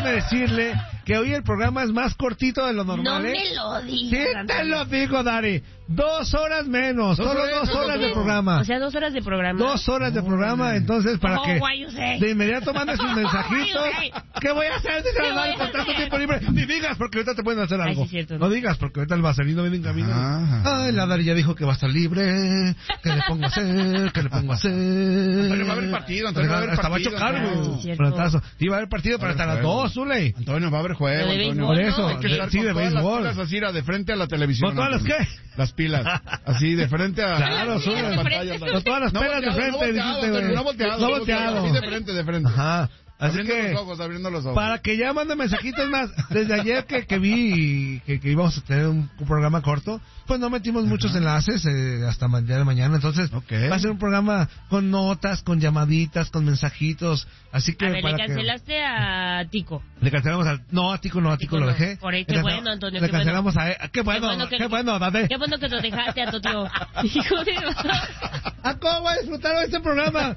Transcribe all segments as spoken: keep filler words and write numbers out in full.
déjeme decirle que hoy el programa es más cortito de lo normal, no ¿eh? me lo digas. Sí, te lo digo, Dari. Dos horas menos, solo dos horas de programa. O sea, dos horas de programa. Dos horas de programa, entonces, para Oh, que why you say? de inmediato mande sus mensajitos. ¿Qué voy a hacer? ¿Qué voy a Dice con tanto hacer? tiempo libre. Ni digas, porque ahorita te pueden hacer Ay, algo. sí, cierto, no. ¿no? digas, porque ahorita el vaselino viene en camino. Ajá. Ay, la Dari ya dijo que va a estar libre. ¿Qué le pongo a hacer? ¿Qué le pongo a hacer? Antonio, va a haber partido, Antonio, va a haber Hasta va a partido, chocar, Antonio. güey. Sí, cierto. Frontazo. Sí, va a haber partido, pero Va a hasta haber las juego. dos, Zuley. Antonio, va a haber juego, Lo de Antonio. Por béisbol, eso, ¿no? Hay que estar sí, con de todas béisbol. las pilas así, era de frente a la televisión. ¿Con todas las Antonio. qué? Las pilas. Así, de frente a... Claro, a Zuley. la De pantalla, frente. Antonio. Con todas las No pelas de volteado, frente, no dijiste, volteado, güey. no volteado, No no volteado. Así de frente, de frente. Ajá. Así Abriendo que, los ojos, abriendo los ojos. para que ya manden mensajitos más, desde ayer que, que vi que, que íbamos a tener un, un programa corto, pues no metimos Ajá. muchos enlaces eh, hasta mañana, mañana, entonces okay. va a ser un programa con notas, con llamaditas, con mensajitos, así que A ver, para le cancelaste que, a Tico. le cancelamos al, no, a Tico no, a Tico, Tico lo no. dejé. Por ahí, qué le bueno, Antonio, Le qué cancelamos bueno. a él, qué bueno, Qué bueno que- qué bueno, date. Qué bueno que lo dejaste a tu tío. Hijo de... ¿A cómo voy a disfrutar de este programa?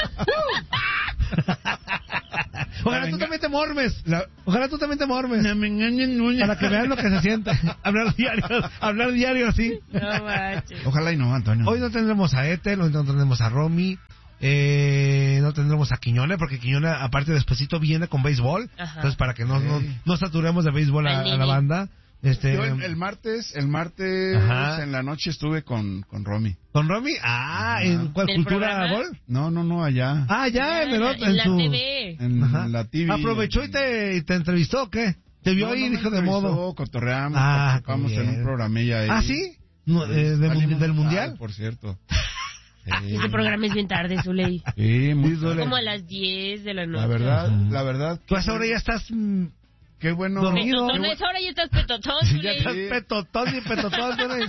Ojalá tú también te mormes. La- Ojalá tú también te mormes. No me engañen, Núñez. Para que vean lo que se siente. Hablar diario, hablar diario así. No manches. Ojalá y no, Antonio. Hoy no tendremos a Ethel, hoy no tendremos a Romy, eh, no tendremos a Quiñone, porque Quiñone, aparte, despuesito viene con béisbol. Ajá. Entonces, para que no, no, Sí. no saturemos de béisbol a, Al a la Nini. banda. Este, Yo el, el martes, el martes Ajá. en la noche estuve con, con Romy. ¿Con Romy? Ah, Ajá. ¿en cuál ¿Del cultura programa? gol? No, no, no, allá. Ah, ya, en el otro, en en la su... T V. En Ajá. la T V. ¿Aprovechó y te, y te entrevistó o qué? ¿Te vio No, ahí y no me dijo de entrevistó, modo? Cotorreamos, Ah, participamos qué en bien. un programilla ahí. ¿Ah, sí? No, eh, de- Salimos ¿Del mal, mundial? Por cierto. Sí. Ese programa es bien tarde, Zuley. Sí, muy Sí, Zuley. Como a las diez de la noche. La verdad, Ujú. la verdad. Tú a esa hora ya estás... mm, Qué bueno. Dormido. Petotón, a esa hora ya estás petotón, ya Zuley. estás petotón y petotón. Zuley.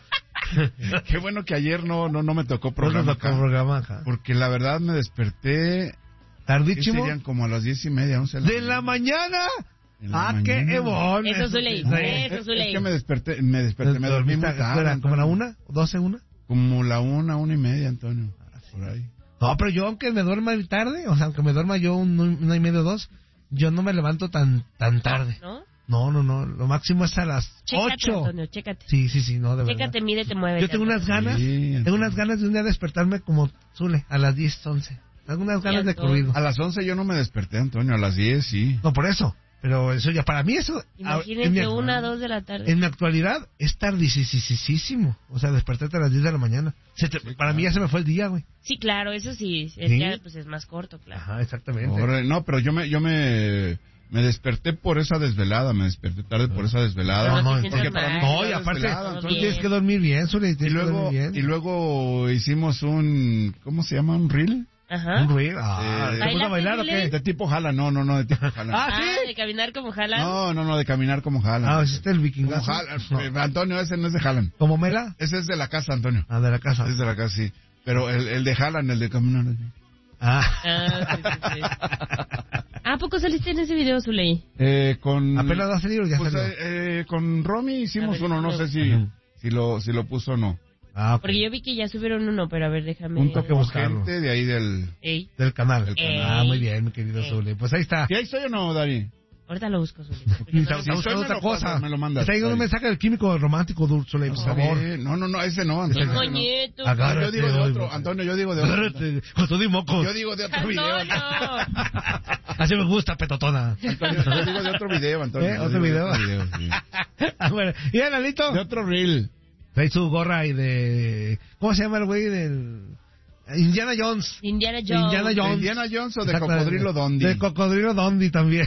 Qué bueno que ayer no, no, no me tocó No programa. nos tocó acá, programa, ajá. Porque la verdad me desperté. ¿Qué Tardísimo. serían como a las diez y media, once ¿De la mañana? En la Ah, qué mañana. ebón. Eso, Zuley. sí. Eso, Es, Zuley. es que me desperté, me desperté, me dormí muy tarde. ¿Era como la Antonio. una? ¿Doce, una? Como la una, una y media, Antonio. Por ahí. No, pero yo aunque me duerma tarde, o sea, aunque me duerma yo un, una y media o dos, yo no me levanto tan tan tarde. ¿No? No, no, no, lo máximo es a las Chécate, ocho. Antonio, chécate. Sí, sí, sí, no, de verdad. Chécate, mídete, muévete. Yo tengo unas ganas, Sí, tengo unas ganas de un día despertarme como Zule, a las diez, once. Tengo unas ganas de Antonio. corrido. A las once yo no me desperté, Antonio. A las diez sí. No, por eso. Pero eso ya, para mí eso... Imagínense, en mi, una, dos de la tarde. en mi actualidad es tardísimo. O sea, despertarte a las diez de la mañana. Se te- para mí ya se me fue el día, güey. Sí, claro, eso sí. Es, ¿Sí? Ya, pues es más corto, claro. Ajá, exactamente. Ahora, no, pero yo me, yo me, me desperté por esa desvelada. Me desperté tarde por esa desvelada. No, no, no, te porque sientas para mal. mí No, y ya aparte, desvelada, tú entonces- tienes que dormir bien, Zule, Y tienes que luego, dormir bien. y luego hicimos un, ¿cómo se llama? Un reel. Ajá. Un ruido. Ah, Eh, ¿te puso a bailar o ¿bailaste, qué? De tipo jala, no, no, no, de tipo jala. Ah, ¿sí? de caminar como jalan. No, no, no, de caminar como jala. Ah, ¿hiciste el como vikingazo? jala. No. Eh, Antonio, ese no es de jalan. ¿Como Mela? Ese es de la casa, Antonio. Ah, de la casa. Ese es de la casa, sí. Pero el, el de jalan, el de caminar. Ah. Ah, sí, sí, sí. ¿A poco saliste en ese video, Zuley? Eh, con... ¿Apenas va a salir o ya Pues, salió? eh, eh, con Romy hicimos A ver, uno, no no. sé si, Ujú. si lo, si lo puso o no. Ah, ok. Porque yo vi que ya subieron uno, pero a ver, déjame... Un toque que buscarlo. gente de ahí del... Ey, Del canal. Del canal. Ah, muy bien, mi querido Ey. Zule. Pues ahí está. ¿Y ahí estoy o no, Dari? ahorita lo busco, Zuley. Y Porque está, no- está soy, buscando me otra lo cosa. pasas, me lo mandas. Está llegando un Ahí. mensaje del químico romántico, Zule, por Está favor. bien. No, no, no, ese no, Antonio. ese no. Coñeto. Agárrate. Yo digo de hoy, otro, güey. Antonio, yo digo de otro. Agárrate, con todo y mocos. Yo digo de otro video. Antonio. Así me gusta, petotona. Antonio, yo digo de otro video, Antonio. ¿Eh? Yo ¿Otro digo de video? sí. Ah, bueno. ¿Y Analito? De otro reel. Trae su gorra y de... ¿Cómo se llama el güey del...? Indiana Jones. Indiana Jones. Indiana ¿De Jones. Indiana Jones o de Exacto. Cocodrilo Dondi? De Cocodrilo Dondi también.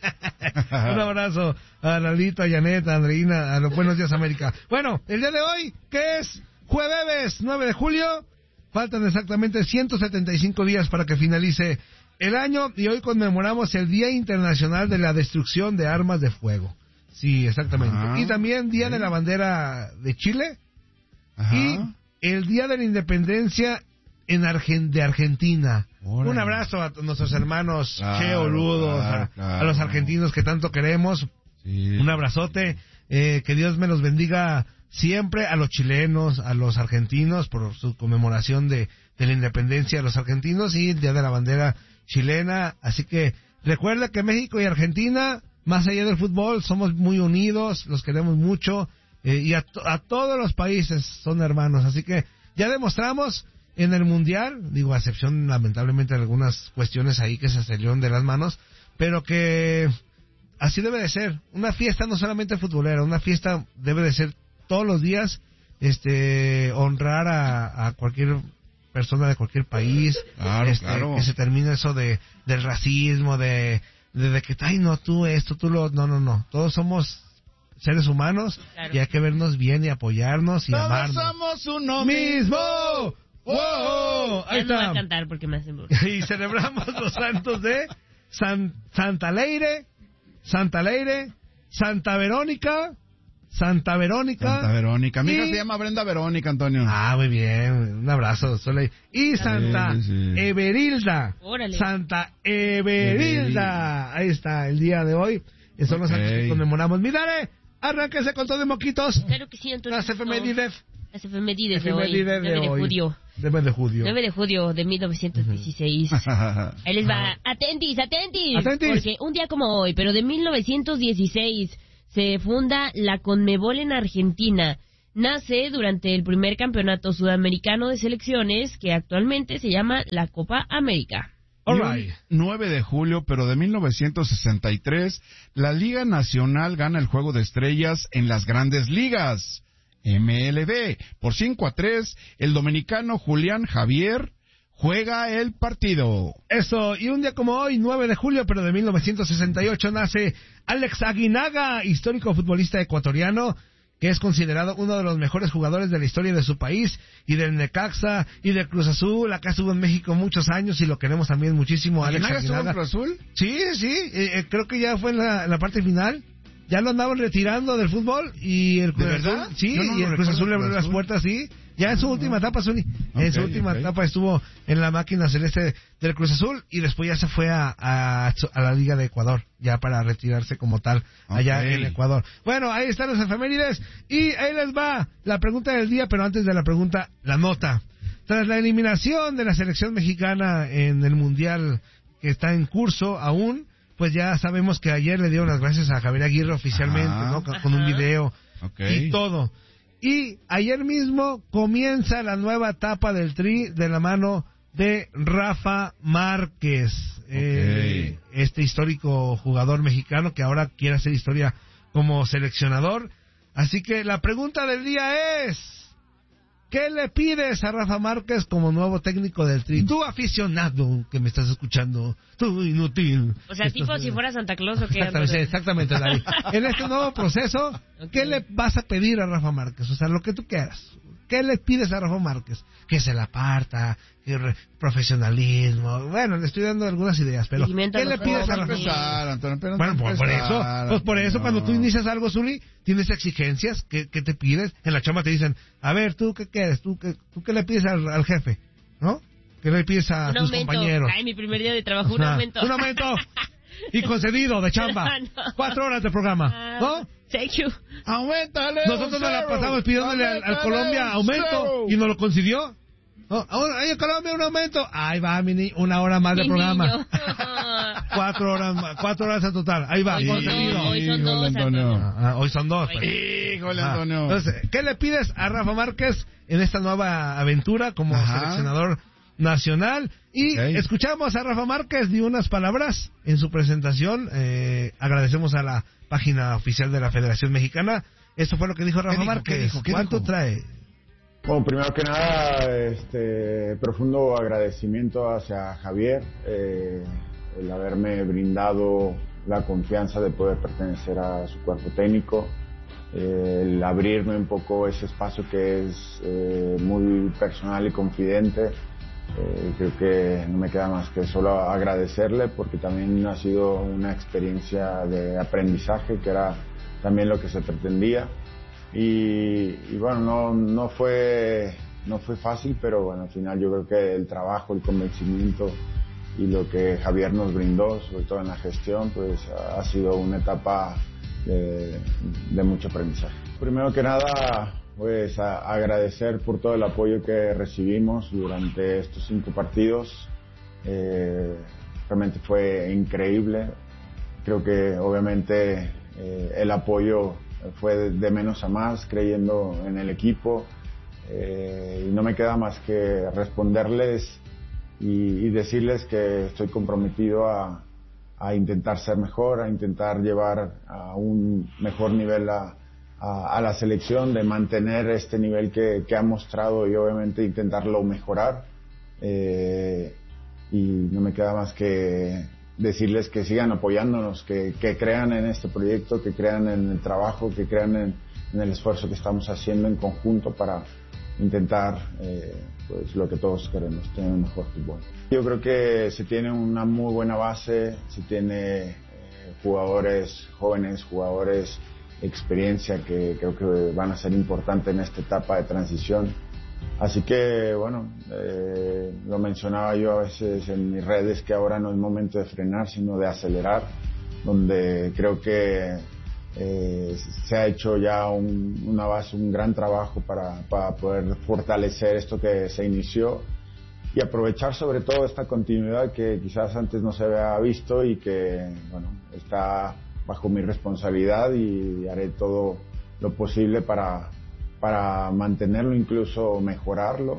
Un abrazo a Lalito, a Janet, a Andreina, a los Buenos Días América. Bueno, el día de hoy, que es jueves nueve de julio, faltan exactamente ciento setenta y cinco días para que finalice el año y hoy conmemoramos el Día Internacional de la Destrucción de Armas de Fuego. Sí, exactamente. Ah, y también Día ok. de la Bandera de Chile Ajá. y el Día de la Independencia en Argen- de Argentina. Órale. Un abrazo a nuestros hermanos Claro, cheoludos, claro, a, claro. a los argentinos que tanto queremos. Sí. Un abrazote, eh, que Dios me los bendiga siempre, a los chilenos, a los argentinos, por su conmemoración de, de la independencia de los argentinos y el Día de la Bandera chilena. Así que Recuerda que México y Argentina, más allá del fútbol, somos muy unidos, los queremos mucho, eh, y a, to- a todos los países son hermanos. Así que ya demostramos en el Mundial, digo, a excepción lamentablemente de algunas cuestiones ahí que se salieron de las manos, pero que así debe de ser. Una fiesta no solamente futbolera, una fiesta debe de ser todos los días, este, honrar a, a cualquier persona de cualquier país, Claro, este, claro. que se termine eso de del racismo, de, de, de que, ay, no, tú esto, tú lo... No, no, no. Todos somos seres humanos, Claro. y hay que vernos bien y apoyarnos y Todos amarnos. somos uno ¡Mismo! ¡Wow! Ahí Ya no va a está. cantar porque me hacen... Y celebramos los santos de San, Santa Leire, Santa Leire, Santa Verónica, Santa Verónica. Santa Verónica. Mi hija Y- se llama Brenda Verónica, Antonio. Ah, muy bien. Un abrazo, Soleil. Y Santa Sí, sí. Everilda. Órale. Santa Everilda. Ahí está, el día de hoy. Y son los Ok. santos que conmemoramos. Midare, arránquese con todo de moquitos. Claro que sí, Antonio. Las efemérides. Las efemérides de hoy. Efemérides de nueve de hoy. julio. nueve de julio. nueve de julio de mil novecientos dieciséis. Ahí les va. Atentis, atentis. Atentis. Porque un día como hoy, pero de mil novecientos dieciséis, se funda la Conmebol en Argentina. Nace durante el primer campeonato sudamericano de selecciones, que actualmente se llama la Copa América. All Y un right. nueve de julio, pero de mil novecientos sesenta y tres, la Liga Nacional gana el Juego de Estrellas en las Grandes Ligas. M L B. Por cinco a tres, el dominicano Julián Javier juega el partido. Eso, y un día como hoy, nueve de julio, pero de mil novecientos sesenta y ocho, nace Alex Aguinaga, histórico futbolista ecuatoriano, que es considerado uno de los mejores jugadores de la historia de su país, y del Necaxa, y del Cruz Azul. Acá estuvo en México muchos años, y lo queremos también muchísimo, Alex ¿Aguinaga estuvo en Aguinaga. Cruz Azul? Sí, sí, eh, eh, creo que ya fue en la, en la parte final. Ya lo andaban retirando del fútbol, y el Cruz ¿De Azul, verdad? sí, Yo no y lo el Cruz recuerdo, Azul le abrió Cruz las Azul. puertas, sí. Ya en su última etapa, Zuni. en su Ok, última ok. etapa estuvo en la máquina celeste del Cruz Azul, y después ya se fue a, a, a la Liga de Ecuador, ya para retirarse como tal, allá Ok. en Ecuador. Bueno, ahí están las efemérides, y ahí les va la pregunta del día, pero antes de la pregunta, la nota. Tras la eliminación de la selección mexicana en el Mundial que está en curso aún, pues ya sabemos que ayer le dieron las gracias a Javier Aguirre oficialmente, Ajá. ¿no? Con, con un Ajá. video Ok. y todo. Y ayer mismo comienza la nueva etapa del Tri de la mano de Rafa Márquez, eh, este histórico jugador mexicano que ahora quiere hacer historia como seleccionador. Así que la pregunta del día es: ¿qué le pides a Rafa Márquez como nuevo técnico del Tri? Tú aficionado que me estás escuchando, tú inútil. O sea, tipo Estás- si fuera Santa Claus o qué. Exactamente, exactamente, David. En este nuevo proceso, ¿qué Ok. le vas a pedir a Rafa Márquez? O sea, lo que tú quieras. ¿Qué le pides a Rafa Márquez? Que se la parta, que re- profesionalismo. Bueno, le estoy dando algunas ideas, pero Seguimiento a ¿qué le los pides a Para jóvenes. Rafa Márquez? empezar, Antonio, pero Bueno, por, por eso, pues por eso cuando tú inicias inicias algo, Zuli, tienes exigencias, ¿qué, qué te pides? En la chamba te dicen, a ver, ¿tú qué quieres? ¿Tú qué, tú qué le pides al, al jefe? ¿No? ¿Qué le pides a Un tus aumento. compañeros? Ay, mi primer día de trabajo, un Ah, aumento. Un aumento. Y concedido de chamba. No. Cuatro horas de programa. Ah, ¿No? Thank you. ¡Aumentale! Nosotros nos la pasamos pidiéndole al, al Colombia aumento y nos lo concedió. No, ahora, ay, Colombia, un aumento. Ahí va, mini, una hora más de Mi programa. niño. Cuatro horas más, cuatro horas en total. Ahí va, Hoy son concedido. dos, hoy son dos, Antonio. Ah, ah, hoy son dos. pues. Híjole, Ajá. Antonio. Entonces, ¿qué le pides a Rafa Márquez en esta nueva aventura como Ajá. seleccionador nacional? Y Ok. escuchamos a Rafa Márquez dio unas palabras en su presentación. Eh, agradecemos a la página oficial de la Federación Mexicana. Esto fue lo que dijo Rafa dijo? ¿Qué Márquez. dijo? ¿Qué ¿Cuánto dijo? trae? Bueno, primero que nada, este, profundo agradecimiento hacia Javier, eh, el haberme brindado la confianza de poder pertenecer a su cuerpo técnico, eh, el abrirme un poco ese espacio que es eh, muy personal y confidente. Eh, creo que no me queda más que solo agradecerle, porque también ha sido una experiencia de aprendizaje, que era también lo que se pretendía. Y, y bueno, no, no fue no fue fácil, pero bueno, al final yo creo que el trabajo, el convencimiento y lo que Javier nos brindó, sobre todo en la gestión, pues ha sido una etapa de, de mucho aprendizaje. Primero que nada, pues a, agradecer por todo el apoyo que recibimos durante estos cinco partidos. Eh, realmente fue increíble. Creo que obviamente eh, el apoyo fue de, de menos a más, creyendo en el equipo, eh, y no me queda más que responderles y, y decirles que estoy comprometido a, a intentar ser mejor, a intentar llevar a un mejor nivel a, a, a la selección, de mantener este nivel que, que ha mostrado y obviamente intentarlo mejorar. Eh, y no me queda más que decirles que sigan apoyándonos, que, que crean en este proyecto, que crean en el trabajo, que crean en, en el esfuerzo que estamos haciendo en conjunto para intentar eh, pues lo que todos queremos, tener un mejor fútbol. Yo creo que se tiene una muy buena base, se tiene eh, jugadores jóvenes, jugadores de experiencia que creo que van a ser importantes en esta etapa de transición. Así que, bueno, eh, lo mencionaba yo a veces en mis redes, que ahora no es momento de frenar, sino de acelerar, donde creo que eh, se ha hecho ya un, una base, un gran trabajo para, para poder fortalecer esto que se inició y aprovechar sobre todo esta continuidad que quizás antes no se había visto y que, bueno, está bajo mi responsabilidad y haré todo lo posible para para mantenerlo, incluso mejorarlo,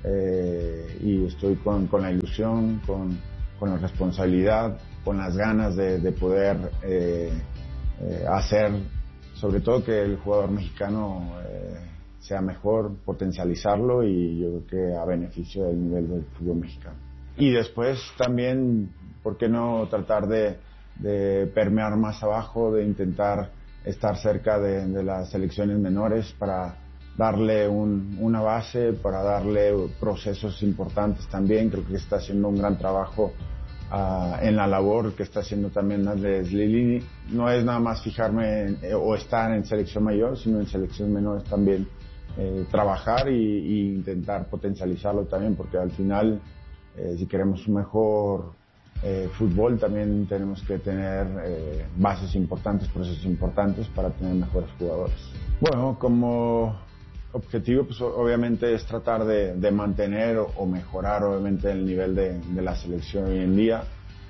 eh, y estoy con, con la ilusión, con, con la responsabilidad, con las ganas de, de poder eh, eh, hacer, sobre todo que el jugador mexicano eh, sea mejor, potencializarlo, y yo creo que a beneficio del nivel del fútbol mexicano. Y después también, ¿por qué no tratar de, de permear más abajo, de intentar estar cerca de, de las selecciones menores para darle un, una base, para darle procesos importantes también? Creo que está haciendo un gran trabajo uh, en la labor que está haciendo también Andrés Lilini. No es nada más fijarme en, eh, o estar en selección mayor, sino en selecciones menores también, eh, trabajar y, y intentar potencializarlo también, porque al final, eh, si queremos un mejor eh, fútbol, también tenemos que tener eh, bases importantes, procesos importantes para tener mejores jugadores. Bueno, como objetivo, pues obviamente es tratar de, de mantener o, o mejorar obviamente el nivel de, de la selección hoy en día.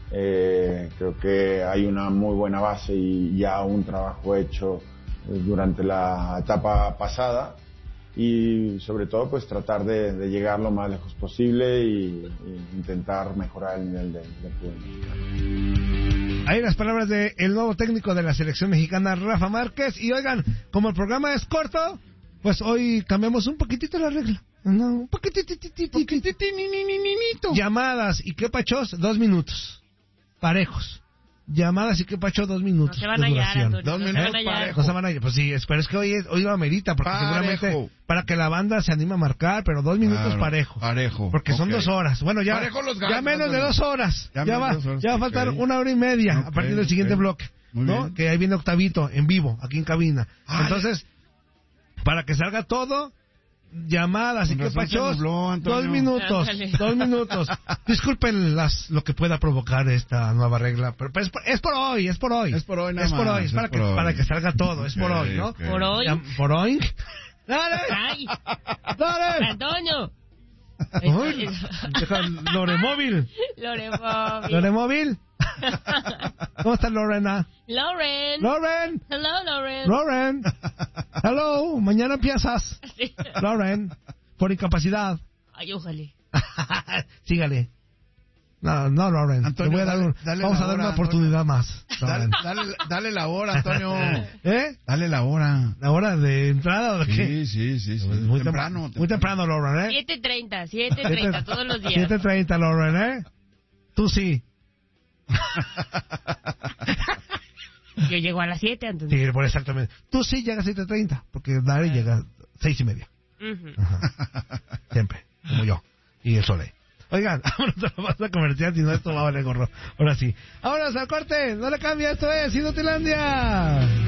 Eh, creo que hay una muy buena base y ya un trabajo hecho durante la etapa pasada, y sobre todo pues tratar de, de llegar lo más lejos posible y, y intentar mejorar el nivel del de fútbol mexicano. Ahí las palabras del nuevo técnico de la selección mexicana, Rafa Márquez. Y oigan, como el programa es corto, pues hoy cambiamos un poquitito la regla. No, un poquitito. Llamadas y qué pachos, dos minutos. Parejos. Llamadas y qué pacho, dos minutos. No se van a hallar, Antonio. Dos no minutos se van a hallar. No se van a hallar. Pues sí, pero es que hoy, es, hoy lo amerita, porque Parejo. seguramente para que la banda se anime a marcar, pero dos minutos Claro, parejo. parejo. Porque son Ok. dos horas. Bueno, ya, Parejo los ya gallos, menos de Antonio. dos horas. Ya Ya, menos va, de dos horas, ya va a faltar ok. una hora y media a Ok, partir del siguiente ok. bloque. Muy ¿no? bien. Que ahí viene Octavito en vivo, aquí en cabina. Ah, Entonces, para que salga todo, llamadas y Con qué razón se pachos, nubló, Antonio. dos minutos, Ándale. dos minutos. Disculpen las, lo que pueda provocar esta nueva regla, pero, pero es, por, es por hoy, es por hoy. Es por hoy nada Es por más, hoy, es es para, que, por hoy. para que salga todo, es por Ok, hoy, ¿no? ok. Por hoy. Ya- ¿Por hoy? ¡Dale! ¡Ay! ¡Dale! ¡Antonio! Uy, deja Loremóvil. Loremóvil. Loremóvil. ¿Cómo está Lorena? Lauren. Lauren. Hello, Lauren. Lauren. Hello. Mañana empiezas. Sí. Lauren. Por incapacidad. Ay, ojalá. Sígale. No, no, Lauren. Antonio, Te voy a dar dale- un- dale vamos la a dar hora, una Antonio. oportunidad más. Dale, Lauren. dale, dale la hora, Antonio. ¿Eh? Dale la hora. ¿La hora de entrada o de qué? Sí, sí, sí. sí. Muy temprano. Muy temprano, Lauren, ¿eh? siete treinta, siete treinta todos los días. siete treinta, Lauren, ¿eh? Tú sí. Yo llego a las siete, Antonio. Sí, por exactamente. Tú sí llegas a siete treinta, porque Dari llega a seis y media. Ujú. Ajá. Siempre, como yo. Y el Sole. Oigan, vámonos a la pausa comercial, si no esto va a valer gorro. Ahora sí. Vámonos al corte, no le cambia, esto es Inutilandia.